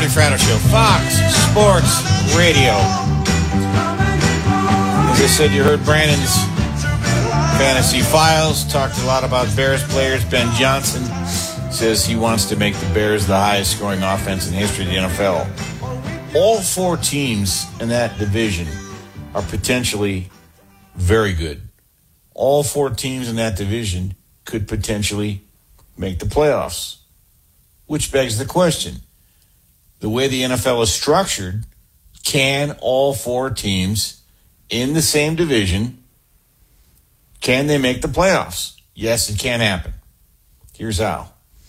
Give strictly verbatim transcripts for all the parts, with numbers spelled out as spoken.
Marty Fratto Show, Fox Sports Radio. As I said, you heard Brandon's Fantasy Files. Talked a lot about Bears players. Ben Johnson says he wants to make the Bears the highest scoring offense in the history of the N F L. All four teams in that division are potentially very good. All four teams in that division could potentially make the playoffs. Which begs the question, the way the N F L is structured, can all four teams in the same division, can they make the playoffs? Yes, it can happen. Here's how.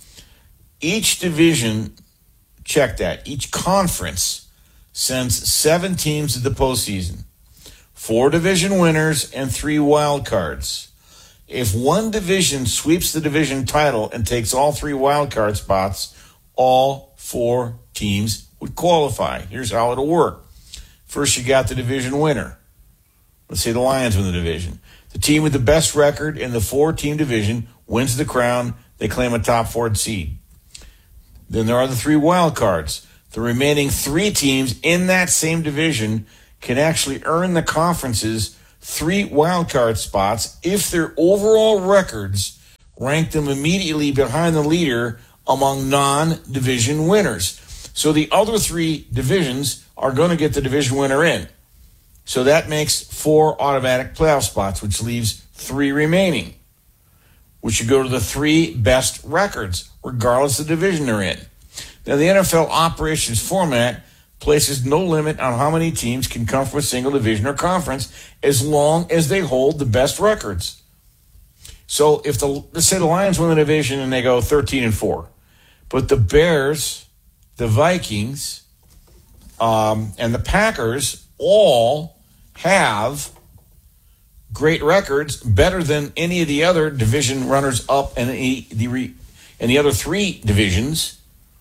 Each division, check that, each conference sends seven teams to the postseason, four division winners and three wild cards. If one division sweeps the division title and takes all three wild card spots, all four teams would qualify. Here's how it'll work. First, you got the division winner. Let's say the Lions win the division. The team with the best record in the four-team division wins the crown. They claim a top four seed. Then there are the three wild cards. The remaining three teams in that same division can actually earn the conference's three wild card spots if their overall records rank them immediately behind the leader among non-division winners. So the other three divisions are going to get the division winner in. So that makes four automatic playoff spots, which leaves three remaining, which should go to the three best records, regardless of the division they're in. Now, the N F L operations format places no limit on how many teams can come from a single division or conference as long as they hold the best records. So if the, let's say the Lions win the division and they go thirteen and four, but the Bears, the Vikings, um, and the Packers all have great records, better than any of the other division runners up in the, the, in the other three divisions,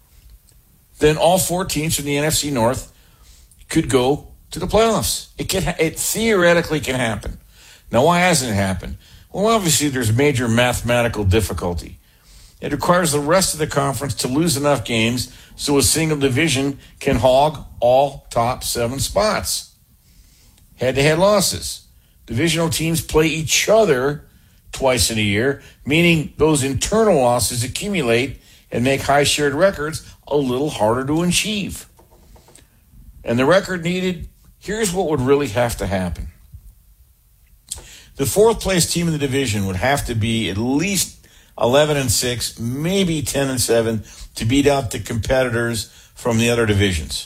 then all four teams from the N F C North could go to the playoffs. It can, it theoretically can happen. Now, why hasn't it happened? Well, obviously, there's major mathematical difficulty. It requires the rest of the conference to lose enough games so a single division can hog all top seven spots. Head-to-head losses. Divisional teams play each other twice in a year, meaning those internal losses accumulate and make high shared records a little harder to achieve. And the record needed, here's what would really have to happen. The fourth place team in the division would have to be at least eleven and six, maybe ten and seven to beat out the competitors from the other divisions.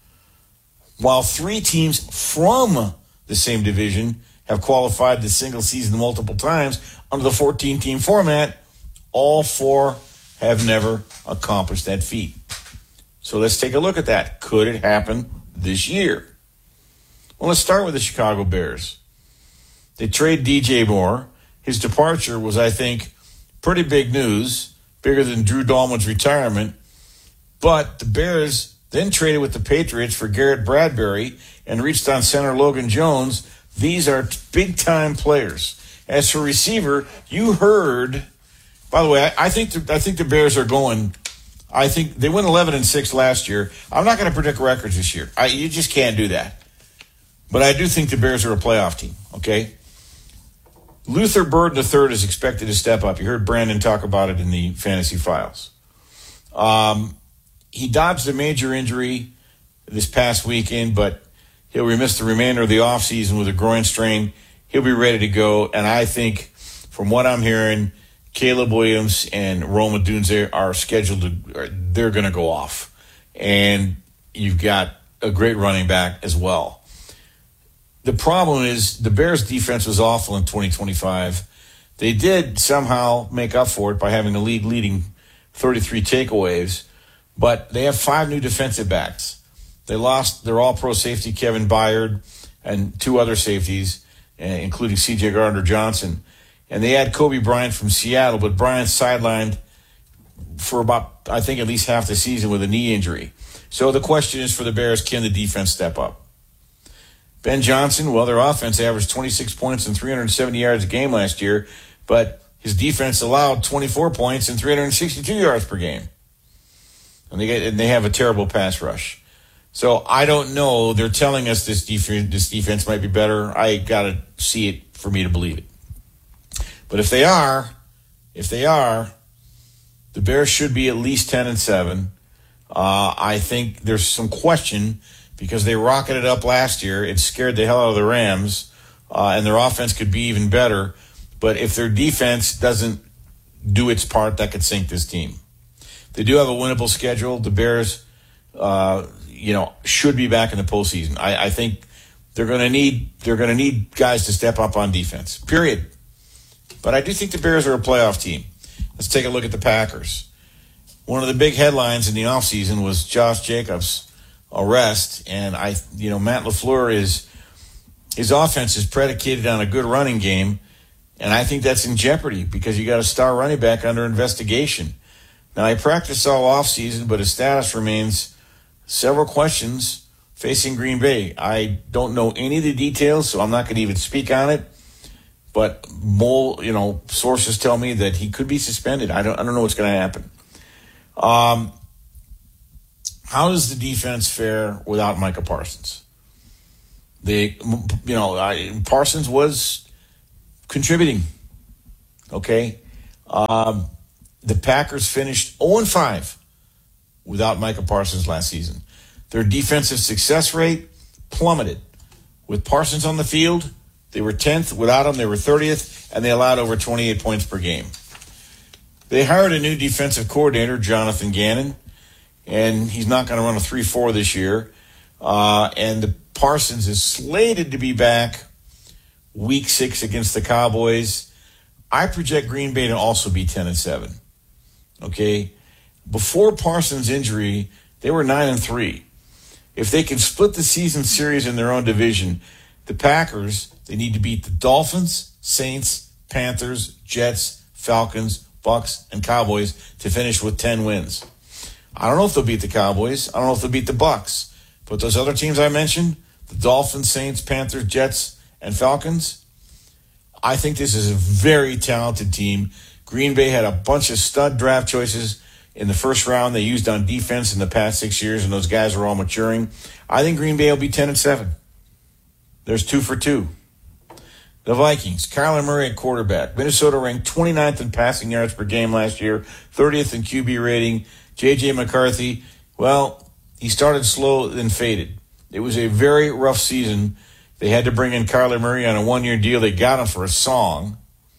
While three teams from the same division have qualified the single season multiple times under the fourteen-team format, all four have never accomplished that feat. So let's take a look at that. Could it happen this year? Well, let's start with the Chicago Bears. They trade D J Moore. His departure was, I think, pretty big news, bigger than Drew Dahlman's retirement. But the Bears then traded with the Patriots for Garrett Bradbury and reached on center Logan Jones. These are big-time players. As for receiver, you heard, by the way, I, I think the, I think the Bears are going, I think they went eleven and six last year. I'm not going to predict records this year. I, you just can't do that. But I do think the Bears are a playoff team, okay? Luther Burden the third is expected to step up. You heard Brandon talk about it in the Fantasy Files. Um, he dodged a major injury this past weekend, but he'll miss the remainder of the offseason with a groin strain. He'll be ready to go, and I think, from what I'm hearing, Caleb Williams and Rome Odunze are scheduled to, they're going to go off. And you've got a great running back as well. The problem is the Bears' defense was awful in twenty twenty-five. They did somehow make up for it by having the league leading thirty-three takeaways, but they have five new defensive backs. They lost their all-pro safety, Kevin Byard, and two other safeties, including C J Gardner-Johnson. And they had Kobe Bryant from Seattle, but Bryant sidelined for about, I think, at least half the season with a knee injury. So the question is for the Bears, can the defense step up? Ben Johnson, well, their offense averaged twenty-six points and three hundred seventy yards a game last year, but his defense allowed twenty-four points and three hundred sixty-two yards per game. And they get, and they have a terrible pass rush. So I don't know. They're telling us this defense, this defense might be better. I got to see it for me to believe it. But if they are, if they are, the Bears should be at least ten and seven. Uh, I think there's some question because they rocketed up last year. It scared the hell out of the Rams, uh, and their offense could be even better. But if their defense doesn't do its part, that could sink this team. They do have a winnable schedule. The Bears, uh, you know, should be back in the postseason. I, I think they're going to need they're going to need guys to step up on defense. Period. But I do think the Bears are a playoff team. Let's take a look at the Packers. One of the big headlines in the offseason was Josh Jacobs' arrest, and I, you know, Matt LaFleur is his offense is predicated on a good running game, and I think that's in jeopardy because you got a star running back under investigation. Now, he practiced all offseason, but his status remains several questions facing Green Bay. I don't know any of the details, so I'm not going to even speak on it. But more, you know, sources tell me that he could be suspended. I don't, I don't know what's going to happen. Um, how does the defense fare without Micah Parsons? They, you know, I, Parsons was contributing. Okay, um, the Packers finished oh and five without Micah Parsons last season. Their defensive success rate plummeted. With Parsons on the field, they were tenth. Without him, they were thirtieth, and they allowed over twenty-eight points per game. They hired a new defensive coordinator, Jonathan Gannon, and he's not going to run a three four this year. Uh, and the Parsons is slated to be back week six against the Cowboys. I project Green Bay to also be ten and seven. Okay? Before Parsons' injury, they were nine and three. If they can split the season series in their own division, the Packers, they need to beat the Dolphins, Saints, Panthers, Jets, Falcons, Bucks, and Cowboys to finish with ten wins. I don't know if they'll beat the Cowboys. I don't know if they'll beat the Bucks. But those other teams I mentioned, the Dolphins, Saints, Panthers, Jets, and Falcons, I think this is a very talented team. Green Bay had a bunch of stud draft choices in the first round they used on defense in the past six years, and those guys are all maturing. I think Green Bay will be ten and seven. There's two for two. The Vikings, Kyler Murray at quarterback. Minnesota ranked twenty-ninth in passing yards per game last year, thirtieth in Q B rating. J J McCarthy, well, he started slow, then faded. It was a very rough season. They had to bring in Kyler Murray on a one-year deal. They got him for a song.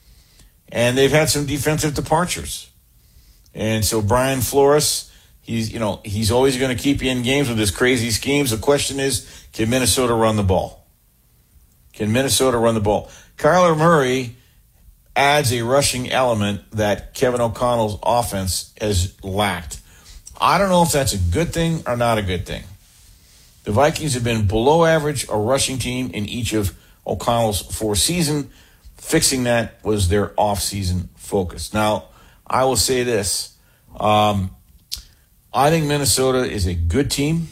And they've had some defensive departures. And so Brian Flores, he's, you know, he's always going to keep you in games with his crazy schemes. The question is, can Minnesota run the ball? Can Minnesota run the ball? Kyler Murray adds a rushing element that Kevin O'Connell's offense has lacked. I don't know if that's a good thing or not a good thing. The Vikings have been below average, a rushing team in each of O'Connell's four seasons. Fixing that was their off-season focus. Now, I will say this. Um, I think Minnesota is a good team.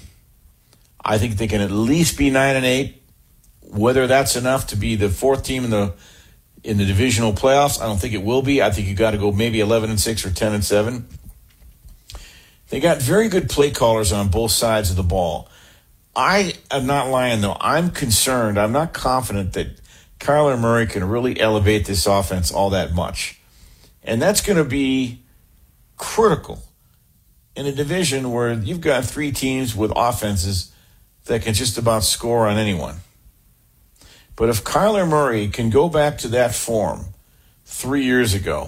I think they can at least be nine and eight. Whether that's enough to be the fourth team in the in the divisional playoffs, I don't think it will be. I think you got to go maybe eleven and six or ten and seven. They got very good play callers on both sides of the ball. I am not lying, though. I'm concerned. I'm not confident that Kyler Murray can really elevate this offense all that much. And that's going to be critical in a division where you've got three teams with offenses that can just about score on anyone. But if Kyler Murray can go back to that form three years ago,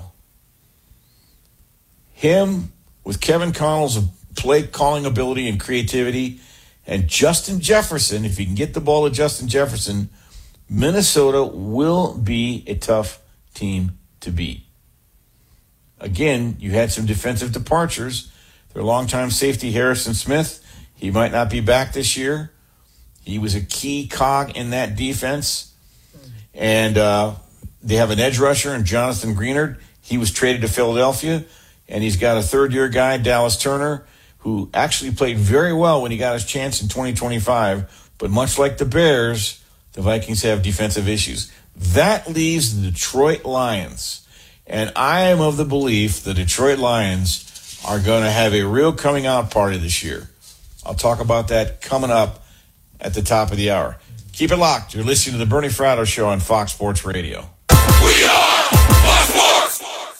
him with Kevin Connell's play calling ability and creativity, and Justin Jefferson, if you can get the ball to Justin Jefferson, Minnesota will be a tough team to beat. Again, you had some defensive departures. Their longtime safety, Harrison Smith, he might not be back this year. He was a key cog in that defense. And uh, they have an edge rusher in Jonathan Greenard. He was traded to Philadelphia. And he's got a third-year guy, Dallas Turner, who actually played very well when he got his chance in twenty twenty-five. But much like the Bears, the Vikings have defensive issues. That leaves the Detroit Lions. And I am of the belief the Detroit Lions are going to have a real coming out party this year. I'll talk about that coming up at the top of the hour. Keep it locked. You're listening to the Bernie Fratto Show on Fox Sports Radio. We are Fox Sports!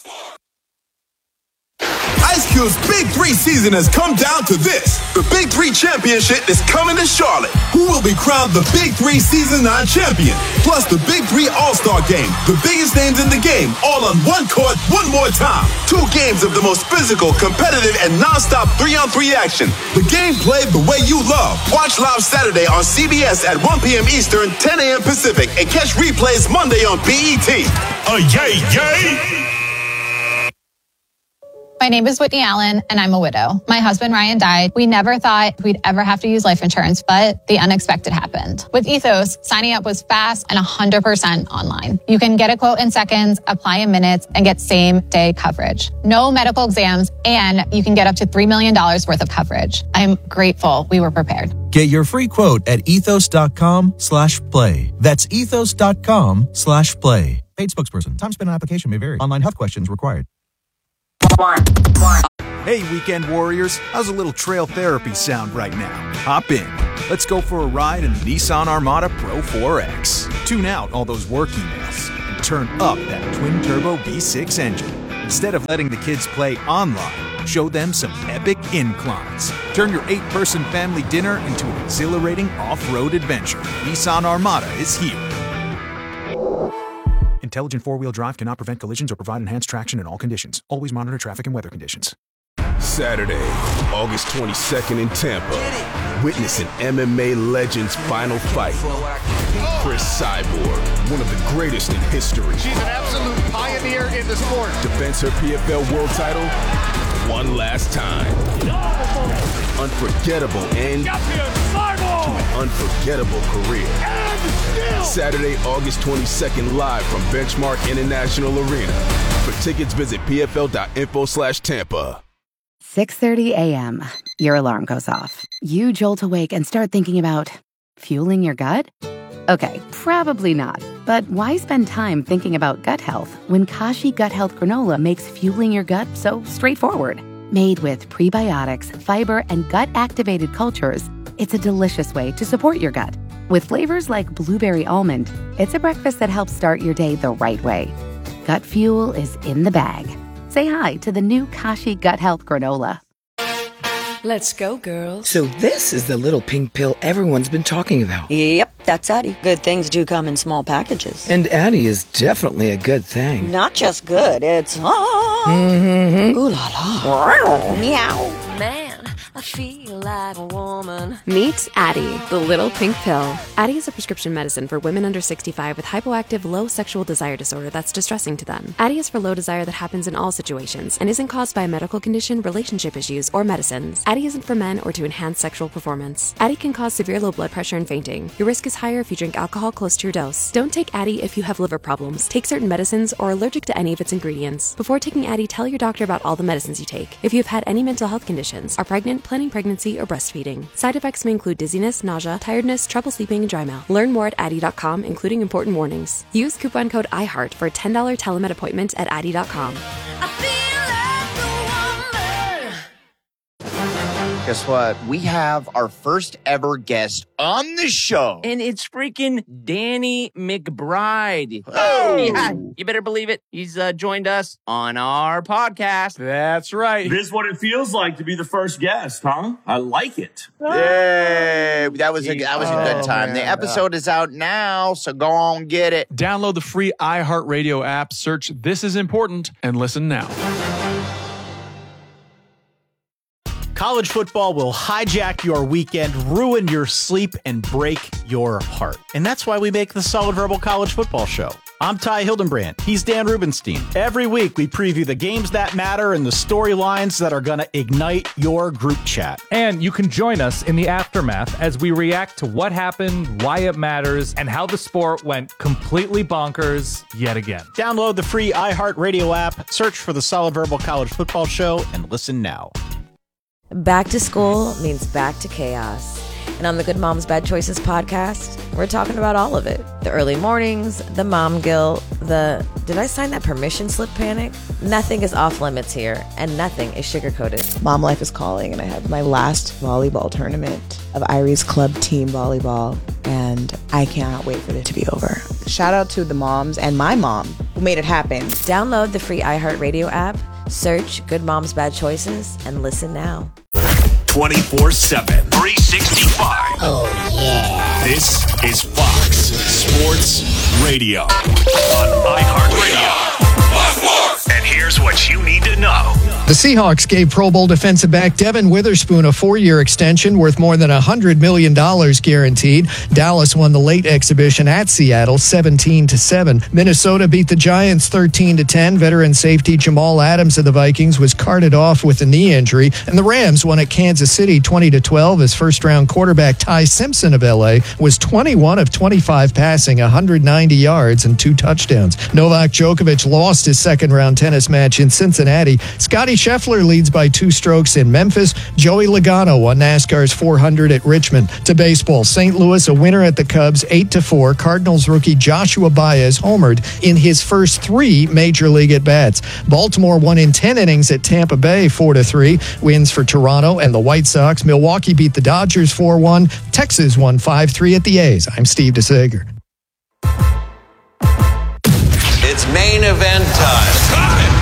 Ice Cube's Big Three season has come down to this. The Big Three Championship is coming to Charlotte. Who will be crowned the Big Three Season nine champion? Plus the Big Three All-Star Game. The biggest names in the game, all on one court, one more time. Two games of the most physical, competitive, and non-stop three-on-three action. The game played the way you love. Watch live Saturday on C B S at one p.m. Eastern, ten a.m. Pacific, and catch replays Monday on B E T. Uh, yay, yay! My name is Whitney Allen, and I'm a widow. My husband, Ryan, died. We never thought we'd ever have to use life insurance, but the unexpected happened. With Ethos, signing up was fast and one hundred percent online. You can get a quote in seconds, apply in minutes, and get same-day coverage. No medical exams, and you can get up to three million dollars worth of coverage. I'm grateful we were prepared. Get your free quote at ethos.com slash play. That's ethos.com slash play. Paid spokesperson. Time spent on application may vary. Online health questions required. One, one. Hey, weekend warriors, how's a little trail therapy sound right now? Hop in. Let's go for a ride in the Nissan Armada Pro four X. Tune out all those work emails and turn up that twin-turbo V six engine. Instead of letting the kids play online, show them some epic inclines. Turn your eight-person family dinner into an exhilarating off-road adventure. Nissan Armada is here. Intelligent four-wheel drive cannot prevent collisions or provide enhanced traction in all conditions. Always monitor traffic and weather conditions. Saturday, August twenty-second in Tampa. Witness an M M A legend's final fight. Chris Cyborg, one of the greatest in history. She's an absolute pioneer in the sport. Defends her P F L world title one last time. Unforgettable end to an unforgettable career. Saturday, August twenty-second, live from Benchmark International Arena. For tickets, visit pfl.info slash Tampa. six thirty a.m. Your alarm goes off. You jolt awake and start thinking about fueling your gut? Okay, probably not. But why spend time thinking about gut health when Kashi Gut Health Granola makes fueling your gut so straightforward? Made with prebiotics, fiber, and gut-activated cultures, it's a delicious way to support your gut. With flavors like blueberry almond, it's a breakfast that helps start your day the right way. Gut fuel is in the bag. Say hi to the new Kashi Gut Health Granola. Let's go, girls. So this is the little pink pill everyone's been talking about. Yep, that's Addie. Good things do come in small packages. And Addie is definitely a good thing. Not just good, it's... Ah, mm-hmm. Ooh la la. Meow. Man, I feel like a woman. Meet Addie, the little pink pill. Addie is a prescription medicine for women under sixty-five with hypoactive low sexual desire disorder that's distressing to them. Addie is for low desire that happens in all situations and isn't caused by a medical condition, relationship issues, or medicines. Addie isn't for men or to enhance sexual performance. Addie can cause severe low blood pressure and fainting. Your risk is higher if you drink alcohol close to your dose. Don't take Addie if you have liver problems, take certain medicines, or are allergic to any of its ingredients. Before taking Addie, tell your doctor about all the medicines you take. If you have had any mental health conditions, are pregnant, planning pregnancy, or breastfeeding. Side effects may include dizziness, nausea, tiredness, trouble sleeping, and dry mouth. Learn more at addie dot com, including important warnings. Use coupon code iHeart for a ten dollars telemed appointment at addie dot com. Guess what? We have our first ever guest on the show. And it's freaking Danny McBride. Oh! Yeah, you better believe it. He's uh, joined us on our podcast. That's right. This is what it feels like to be the first guest, huh? I like it. Yay! That was a, that was a good time. Oh, the episode is out now, so go on, get it. Download the free iHeartRadio app, search This Is Important, and listen now. College football will hijack your weekend, ruin your sleep, and break your heart. And that's why we make the Solid Verbal College Football Show. I'm Ty Hildenbrand. He's Dan Rubenstein. Every week, we preview the games that matter and the storylines that are going to ignite your group chat. And you can join us in the aftermath as we react to what happened, why it matters, and how the sport went completely bonkers yet again. Download the free iHeartRadio app, search for the Solid Verbal College Football Show, and listen now. Back to school means back to chaos. And on the Good Moms Bad Choices podcast, we're talking about all of it. The early mornings, the mom guilt, the did I sign that permission slip panic? Nothing is off limits here, and nothing is sugar-coated. Mom life is calling, and I have my last volleyball tournament of Irie's club team volleyball, and I cannot wait for it to be over. Shout out to the moms and my mom who made it happen. Download the free iHeartRadio app, search Good Moms Bad Choices, and listen now. twenty-four seven, three sixty-five. Oh, yeah. This is Fox Sports Radio on iHeartRadio. And here's what you need to know. The Seahawks gave Pro Bowl defensive back Devin Witherspoon a four-year extension worth more than one hundred million dollars guaranteed. Dallas won the late exhibition at Seattle seventeen to seven. Minnesota beat the Giants thirteen to ten. Veteran safety Jamal Adams of the Vikings was carted off with a knee injury. And the Rams won at Kansas City twenty to twelve as first-round quarterback Ty Simpson of L A was twenty-one of twenty-five passing, one hundred ninety yards and two touchdowns. Novak Djokovic lost his second-round tennis match in Cincinnati. Scotty Scheffler leads by two strokes in Memphis. Joey Logano won NASCAR's four hundred at Richmond. To baseball, Saint Louis a winner at the Cubs eight to four. Cardinals rookie Joshua Baez homered in his first three major league at-bats. Baltimore won in ten innings at Tampa Bay four to three. Wins for Toronto and the White Sox. Milwaukee beat the Dodgers four one. Texas won five three at the A's. I'm Steve DeSager. It's main event time.